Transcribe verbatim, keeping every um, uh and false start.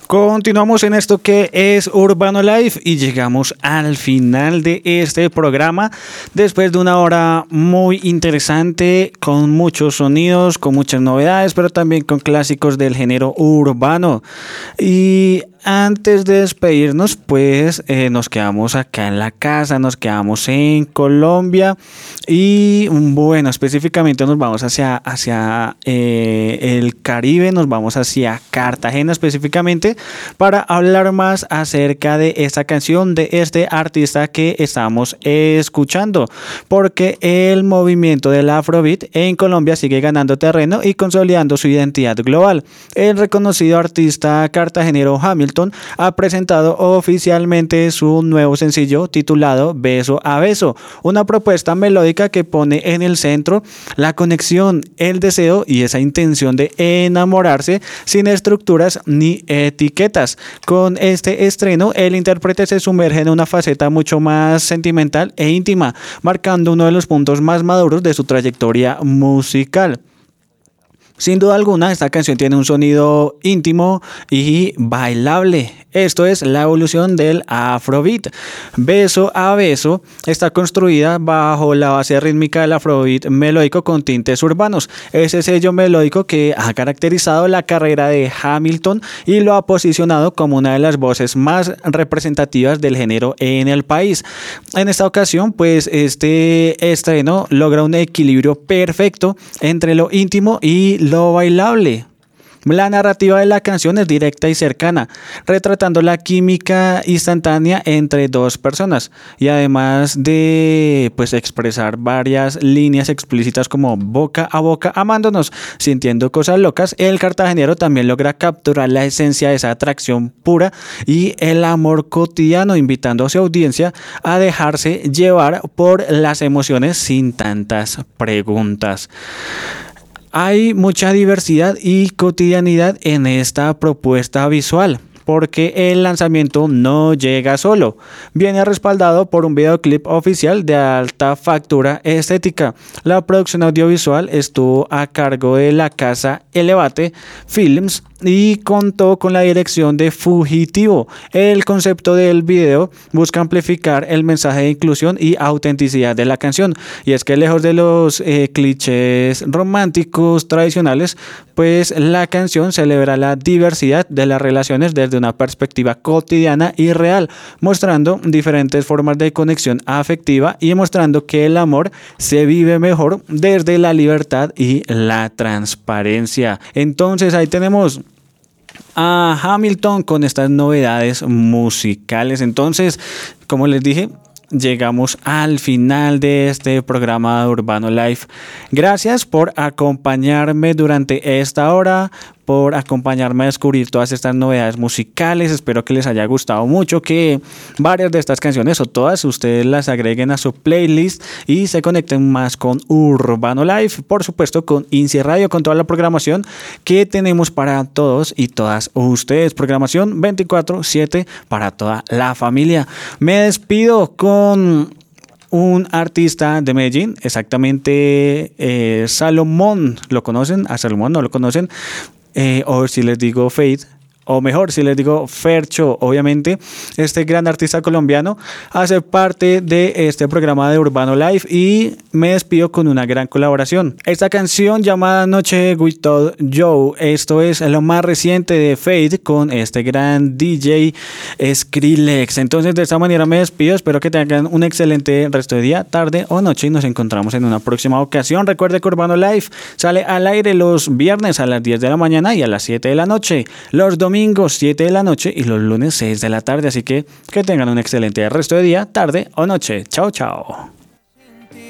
Continuamos en esto que es Urbano Life y llegamos al final de este programa después de una hora muy interesante con muchos sonidos, con muchas novedades, pero también con clásicos del género urbano. Y antes de despedirnos, pues eh, nos quedamos acá en la casa, nos quedamos en Colombia y bueno, específicamente nos vamos hacia, hacia eh, el Caribe, nos vamos hacia Cartagena específicamente para hablar más acerca de esta canción, de este artista que estamos escuchando, porque el movimiento del Afrobeat en Colombia sigue ganando terreno y consolidando su identidad global. El reconocido artista cartagenero Hamilton ha presentado oficialmente su nuevo sencillo titulado Beso a Beso, una propuesta melódica que pone en el centro la conexión, el deseo y esa intención de enamorarse sin estructuras ni etiquetas. Con este estreno, el intérprete se sumerge en una faceta mucho más sentimental e íntima, marcando uno de los puntos más maduros de su trayectoria musical. Sin duda alguna, esta canción tiene un sonido íntimo y bailable. Esto es la evolución del Afrobeat. Beso a Beso está construida bajo la base rítmica del Afrobeat melódico con tintes urbanos. Ese sello melódico que ha caracterizado la carrera de Hamilton y lo ha posicionado como una de las voces más representativas del género en el país. En esta ocasión, pues este estreno logra un equilibrio perfecto entre lo íntimo y lo bailable. La narrativa de la canción es directa y cercana, retratando la química instantánea entre dos personas y además de pues expresar varias líneas explícitas como boca a boca amándonos, sintiendo cosas locas, el cartagenero también logra capturar la esencia de esa atracción pura y el amor cotidiano, invitando a su audiencia a dejarse llevar por las emociones sin tantas preguntas. Hay mucha diversidad y cotidianidad en esta propuesta visual, porque el lanzamiento no llega solo. Viene respaldado por un videoclip oficial de alta factura estética. La producción audiovisual estuvo a cargo de la casa Elevate Films y contó con la dirección de Fugitivo. El concepto del video busca amplificar el mensaje de inclusión y autenticidad de la canción, y es que lejos de los eh, clichés románticos tradicionales, pues la canción celebra la diversidad de las relaciones desde una perspectiva cotidiana y real, mostrando diferentes formas de conexión afectiva y mostrando que el amor se vive mejor desde la libertad y la transparencia. Entonces ahí tenemos a Hamilton con estas novedades musicales. Entonces, como les dije, llegamos al final de este programa de Urbano Life. Gracias por acompañarme durante esta hora, por acompañarme a descubrir todas estas novedades musicales. Espero que les haya gustado mucho, que varias de estas canciones o todas ustedes las agreguen a su playlist y se conecten más con Urbano Life, por supuesto con INSI Radio, con toda la programación que tenemos para todos y todas ustedes, programación veinticuatro siete para toda la familia. Me despido con un artista de Medellín, exactamente eh, Salomón. ¿Lo conocen? ¿A Salomón no lo conocen? Eh, o si les digo Faith, o mejor, si les digo Fercho, obviamente, este gran artista colombiano hace parte de este programa de Urbano Life y me despido con una gran colaboración. Esta canción llamada Noche with Todd Joe, esto es lo más reciente de Faith con este gran D J Skrillex. Entonces, de esta manera me despido, espero que tengan un excelente resto de día, tarde o noche y nos encontramos en una próxima ocasión. Recuerde que Urbano Life sale al aire los viernes a las diez de la mañana y a las siete de la noche, los domingos siete de la noche y los lunes seis de la tarde, así que que tengan un excelente resto de día, tarde o noche. Chao, chao.